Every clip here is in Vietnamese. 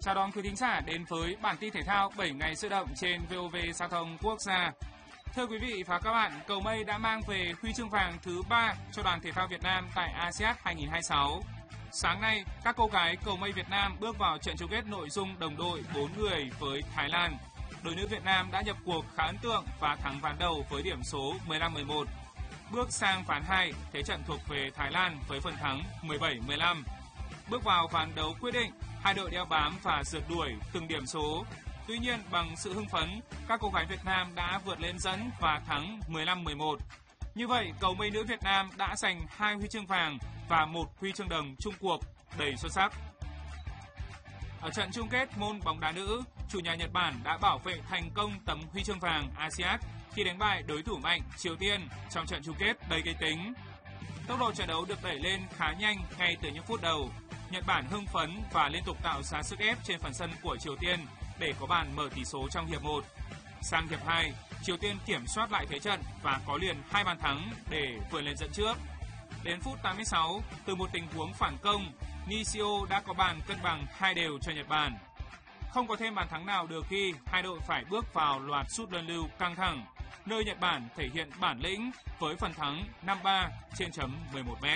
Chào đón quý thính giả đến với bản tin thể thao 7 ngày sôi động trên VOV Giao thông Quốc gia. Thưa quý vị và các bạn, cầu mây đã mang về huy chương vàng thứ 3 cho đoàn thể thao Việt Nam tại ASEAN 2026. Sáng nay, các cô gái cầu mây Việt Nam bước vào trận chung kết nội dung đồng đội 4 người với Thái Lan. Đội nữ Việt Nam đã nhập cuộc khá ấn tượng và thắng ván đầu với điểm số 15-11. Bước sang ván 2, thế trận thuộc về Thái Lan với phần thắng 17-15. Bước vào ván đấu quyết định, hai đội đeo bám và rượt đuổi từng điểm số. Tuy nhiên, bằng sự hưng phấn, các cô gái Việt Nam đã vượt lên dẫn và thắng 15-11. Như vậy, cầu mây nữ Việt Nam đã giành 2 huy chương vàng và 1 huy chương đồng chung cuộc, đầy xuất sắc. Ở trận chung kết môn bóng đá nữ, chủ nhà Nhật Bản đã bảo vệ thành công tấm huy chương vàng ASEAN khi đánh bại đối thủ mạnh Triều Tiên trong trận chung kết đầy kịch tính. Tốc độ trận đấu được đẩy lên khá nhanh ngay từ những phút đầu. Nhật Bản hưng phấn và liên tục tạo ra sức ép trên phần sân của Triều Tiên để có bàn mở tỷ số trong hiệp 1. Sang hiệp 2, Triều Tiên kiểm soát lại thế trận và có liền 2 bàn thắng để vươn lên dẫn trước. Đến phút 86, từ một tình huống phản công, Nishio đã có bàn cân bằng 2 đều cho Nhật Bản. Không có thêm bàn thắng nào được ghi, hai đội phải bước vào loạt sút luân lưu căng thẳng, nơi Nhật Bản thể hiện bản lĩnh với phần thắng 5-3 trên chấm 11m.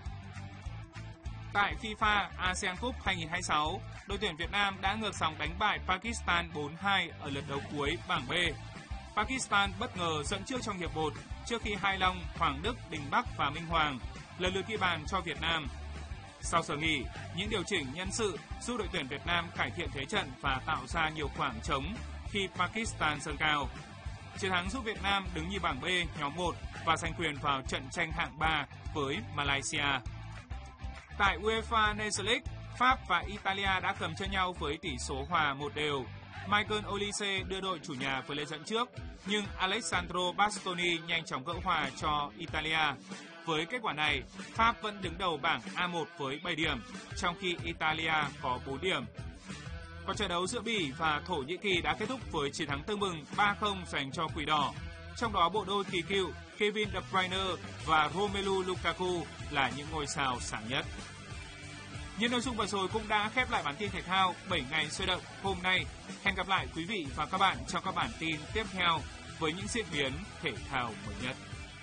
Tại FIFA ASEAN Cup 2026, đội tuyển Việt Nam đã ngược dòng đánh bại Pakistan 4-2 ở lượt đấu cuối bảng B. Pakistan bất ngờ dẫn trước trong hiệp 1 trước khi Hai Long, Hoàng Đức, Đình Bắc và Minh Hoàng lần lượt ghi bàn cho Việt Nam. Sau giờ nghỉ, những điều chỉnh nhân sự giúp đội tuyển Việt Nam cải thiện thế trận và tạo ra nhiều khoảng trống khi Pakistan dâng cao. Chiến thắng giúp Việt Nam đứng nhì bảng B nhóm 1 và giành quyền vào trận tranh hạng 3 với Malaysia. Tại UEFA Nations League, Pháp và Italia đã cầm chân nhau với tỷ số hòa 1-1. Michael Olise đưa đội chủ nhà vượt lên dẫn trước, nhưng Alessandro Bastoni nhanh chóng gỡ hòa cho Italia. Với kết quả này, Pháp vẫn đứng đầu bảng A1 với 7 điểm, trong khi Italia có 4 điểm. Còn trận đấu giữa Bỉ và Thổ Nhĩ Kỳ đã kết thúc với chiến thắng tưng bừng 3-0 dành cho Quỷ Đỏ. Trong đó bộ đôi kỳ cựu Kevin De Bruyne và Romelu Lukaku là những ngôi sao sáng nhất. Những nội dung vừa rồi cũng đã khép lại bản tin thể thao 7 ngày sôi động hôm nay. Hẹn gặp lại quý vị và các bạn trong các bản tin tiếp theo với những diễn biến thể thao mới nhất.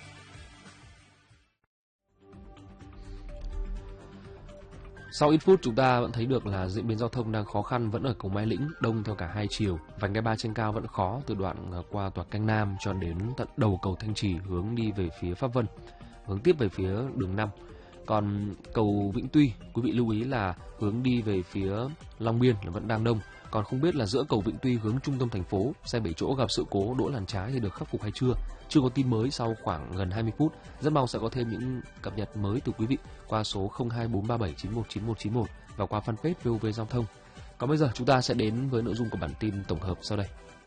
Sau ít phút chúng ta vẫn thấy được là diễn biến giao thông đang khó khăn vẫn ở cầu Mai Lĩnh, đông theo cả hai chiều. Vành đai 3 trên cao vẫn khó từ đoạn qua tòa Canh Nam cho đến tận đầu cầu Thanh Trì hướng đi về phía Pháp Vân, hướng tiếp về phía đường 5. Còn cầu Vĩnh Tuy, quý vị lưu ý là hướng đi về phía Long Biên là vẫn đang đông. Còn không biết là giữa cầu Vĩnh Tuy hướng trung tâm thành phố, xe 7 chỗ gặp sự cố đỗ làn trái thì được khắc phục hay chưa? Chưa có tin mới sau khoảng gần 20 phút. Rất mong sẽ có thêm những cập nhật mới từ quý vị qua số 02437919191 và qua fanpage VOV Giao thông. Còn bây giờ chúng ta sẽ đến với nội dung của bản tin tổng hợp sau đây.